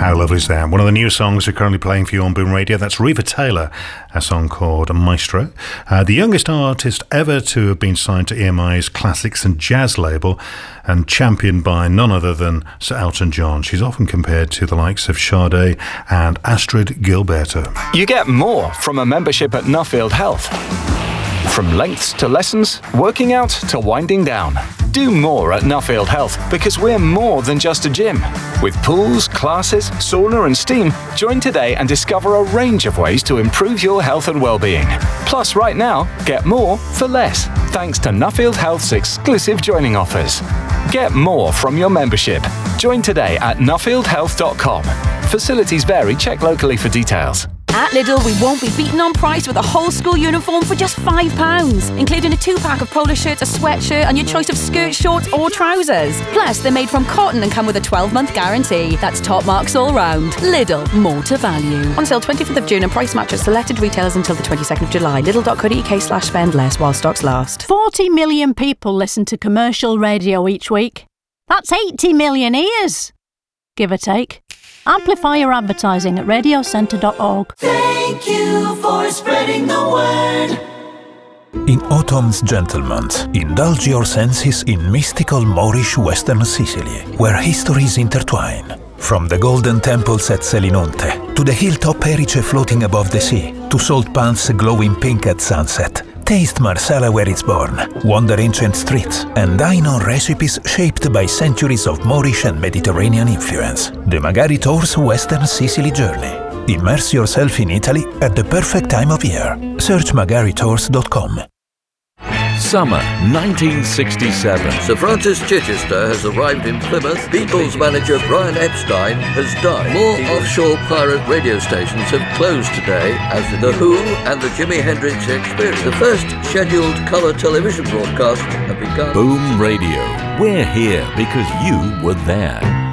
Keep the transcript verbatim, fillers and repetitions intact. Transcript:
How lovely is that? One of the new songs are currently playing for you on Boom Radio. That's Reva Taylor, a song called Maestro. Uh, the youngest artist ever to have been signed to E M I's Classics and Jazz label and championed by none other than Sir Elton John. She's often compared to the likes of Sade and Astrid Gilberto. You get more from a membership at Nuffield Health. From lengths to lessons, working out to winding down. Do more at Nuffield Health because we're more than just a gym. With pools, classes, sauna and steam, join today and discover a range of ways to improve your health and well-being. Plus, right now, get more for less, thanks to Nuffield Health's exclusive joining offers. Get more from your membership. Join today at nuffield health dot com. Facilities vary. Check locally for details. At Lidl, we won't be beaten on price with a whole school uniform for just five pounds, including a two-pack of polo shirts, a sweatshirt and your choice of skirt, shorts or trousers. Plus, they're made from cotton and come with a twelve-month guarantee. That's top marks all round. Lidl, more to value. On sale twenty-fifth of June and price match at selected retailers until the twenty-second of July. Lidl dot co dot uk slash spend less while stocks last. forty million people listen to commercial radio each week. That's eighty million ears, give or take. Amplify your advertising at radio centre dot org. Thank you for spreading the word. In autumn's gentleman's, indulge your senses in mystical Moorish Western Sicily, where histories intertwine. From the golden temples at Selinunte, to the hilltop Erice floating above the sea, to salt pans glowing pink at sunset. Taste Marsala where it's born, wander ancient streets, and dine on recipes shaped by centuries of Moorish and Mediterranean influence. The Magari Tours Western Sicily Journey. Immerse yourself in Italy at the perfect time of year. Search magari tours dot com. Summer nineteen sixty-seven. Sir Francis Chichester has arrived in Plymouth. Beatles manager Brian Epstein has died. More offshore pirate radio stations have closed today, as did The Who and the Jimi Hendrix Experience. The first scheduled colour television broadcast have begun. Boom Radio. We're here because you were there.